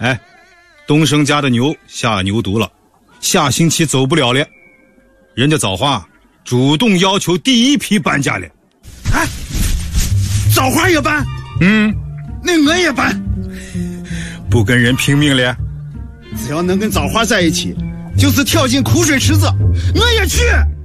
哎，东升家的牛下牛犊了，下星期走不了了。人家枣花主动要求第一批搬家了。 哎，枣花也搬？那我也搬。 不跟人拼命了？ 只要能跟枣花在一起，就是跳进苦水池子，我也去。